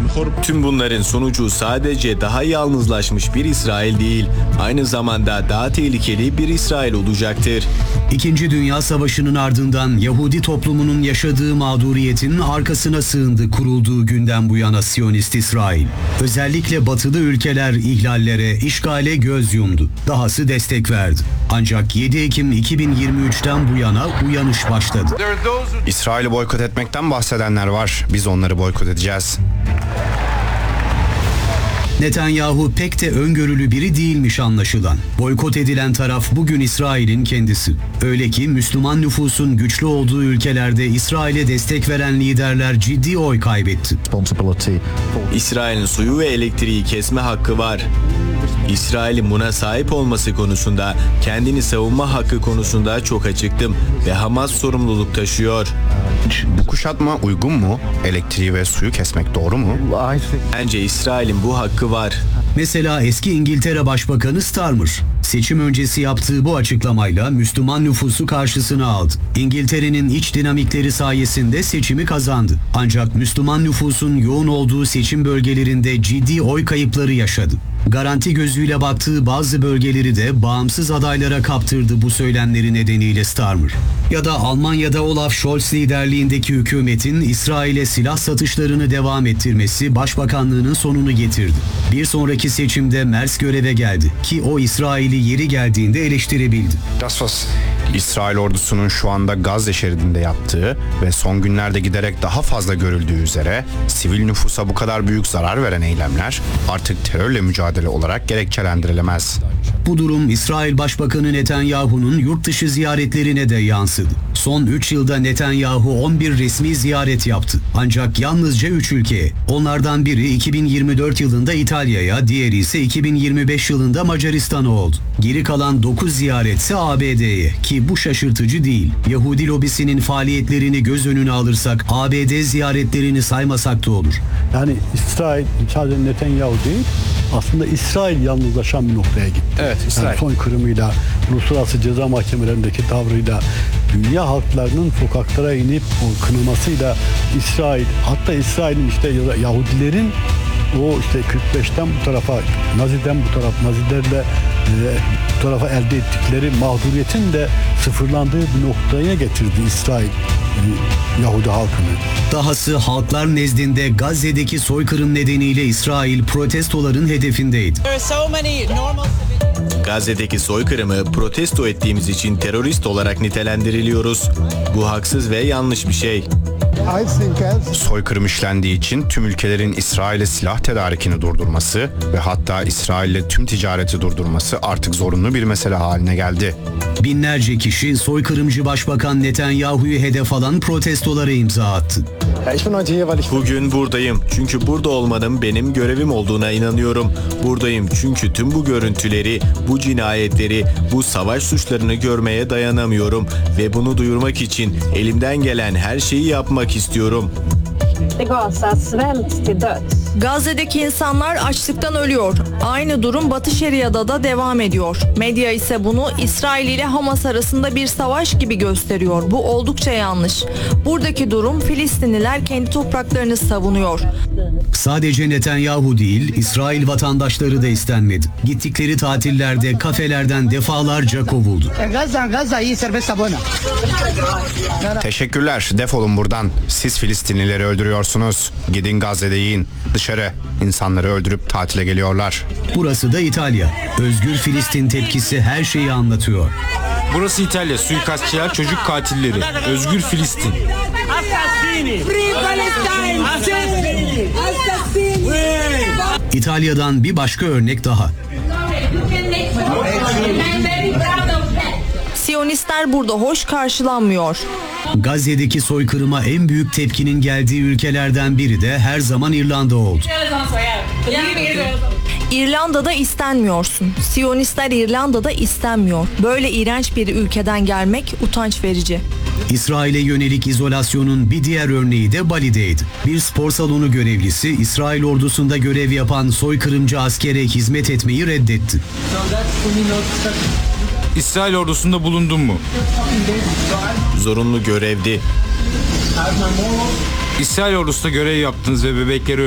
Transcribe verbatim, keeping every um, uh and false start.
Tüm bunların sonucu sadece daha yalnızlaşmış bir İsrail değil, aynı zamanda daha tehlikeli bir İsrail olacaktır. İkinci Dünya Savaşı'nın ardından Yahudi toplumunun yaşadığı mağduriyetin arkasına sığındı kurulduğu günden bu yana Siyonist İsrail. Özellikle batılı ülkeler ihlallere, işgale göz yumdu. Dahası destek verdi. Ancak yedi Ekim iki bin yirmi üçten bu yana uyanış başladı. İsrail'i boykot etmekten bahsedenler var. Biz onları boykot edeceğiz. Netanyahu pek de öngörülü biri değilmiş anlaşılan. Boykot edilen taraf bugün İsrail'in kendisi. Öyle ki Müslüman nüfusun güçlü olduğu ülkelerde İsrail'e destek veren liderler ciddi oy kaybetti. İsrail'in suyu ve elektriği kesme hakkı var. İsrail'in buna sahip olması konusunda, kendini savunma hakkı konusunda çok açıktım ve Hamas sorumluluk taşıyor. Bu kuşatma uygun mu? Elektriği ve suyu kesmek doğru mu? Bence İsrail'in bu hakkı var. Mesela eski İngiltere Başbakanı Starmer, seçim öncesi yaptığı bu açıklamayla Müslüman nüfusu karşısına aldı. İngiltere'nin iç dinamikleri sayesinde seçimi kazandı. Ancak Müslüman nüfusun yoğun olduğu seçim bölgelerinde ciddi oy kayıpları yaşadı. Garanti gözüyle baktığı bazı bölgeleri de bağımsız adaylara kaptırdı bu söylemleri nedeniyle Starmer. Ya da Almanya'da Olaf Scholz liderliğindeki hükümetin İsrail'e silah satışlarını devam ettirmesi başbakanlığının sonunu getirdi. Bir sonraki seçimde Merz göreve geldi ki o İsrail'i yeri geldiğinde eleştirebildi. İsrail ordusunun şu anda Gazze şeridinde yaptığı ve son günlerde giderek daha fazla görüldüğü üzere sivil nüfusa bu kadar büyük zarar veren eylemler artık terörle mücadele olarak gerekçelendirilemez. Bu durum İsrail Başbakanı Netanyahu'nun yurt dışı ziyaretlerine de yansıdı. Son üç yılda Netanyahu on bir resmi ziyaret yaptı. Ancak yalnızca üç ülkeye. Onlardan biri iki bin yirmi dört yılında İtalya'ya, diğeri ise iki bin yirmi beş yılında Macaristan'a oldu. Geri kalan dokuz ziyaretse A B D'ye ki bu şaşırtıcı değil. Yahudi lobisinin faaliyetlerini göz önüne alırsak A B D ziyaretlerini saymasak da olur. Yani İsrail sadece Netanyahu değil, aslında İsrail yalnızlaşan bir noktaya gitti. Evet, İsrail. Yani soykırımıyla, uluslararası ceza mahkemelerindeki tavrıyla, dünya halklarının sokaklara inip o kınamasıyla İsrail, hatta İsrail'in işte Yahudilerin o işte kırk beşten bu tarafa, Nazi'den bu taraf, Nazilerle e, bu tarafa elde ettikleri mağduriyetin de sıfırlandığı bir noktaya getirdi İsrail e, Yahudi halkını. Dahası halklar nezdinde Gazze'deki soykırım nedeniyle İsrail protestoların hedefindeydi. Gazze'deki soykırımı protesto ettiğimiz için terörist olarak nitelendiriliyoruz. Bu haksız ve yanlış bir şey. Soykırım işlendiği için tüm ülkelerin İsrail'e silah tedarikini durdurması ve hatta İsrail'le tüm ticareti durdurması artık zorunlu bir mesele haline geldi. Binlerce kişi soykırımcı Başbakan Netanyahu'yu hedef alan protestolara imza attı. Bugün buradayım çünkü burada olmanın benim görevim olduğuna inanıyorum. Buradayım çünkü tüm bu görüntüleri, bu cinayetleri, bu savaş suçlarını görmeye dayanamıyorum ve bunu duyurmak için elimden gelen her şeyi yapmak istiyorum. Gazze'deki insanlar açlıktan ölüyor. Aynı durum Batı Şeria'da da devam ediyor. Medya ise bunu İsrail ile Hamas arasında bir savaş gibi gösteriyor. Bu oldukça yanlış. Buradaki durum Filistinliler kendi topraklarını savunuyor. Sadece Netanyahu değil, İsrail vatandaşları da istenmedi. Gittikleri tatillerde kafelerden defalarca kovuldu. Teşekkürler, defolun buradan. Siz Filistinlileri öldürüyorsunuz. Gidin Gazze'de yiyin. Dışarı. İnsanları öldürüp tatile geliyorlar. Burası da İtalya. Özgür Filistin tepkisi her şeyi anlatıyor. Burası İtalya. Suikastçılar, çocuk katilleri. Özgür Filistin. İtalya'dan bir başka örnek daha. Siyonistler burada hoş karşılanmıyor. Gazze'deki soykırıma en büyük tepkinin geldiği ülkelerden biri de her zaman İrlanda oldu. İrlanda'da istenmiyorsun. Siyonistler İrlanda'da istenmiyor. Böyle iğrenç bir ülkeden gelmek utanç verici. İsrail'e yönelik izolasyonun bir diğer örneği de Bali'deydi. Bir spor salonu görevlisi İsrail ordusunda görev yapan soykırımcı askere hizmet etmeyi reddetti. İsrail ordusunda bulundun mu? Zorunlu görevdi. İsrail ordusunda görev yaptınız ve bebekleri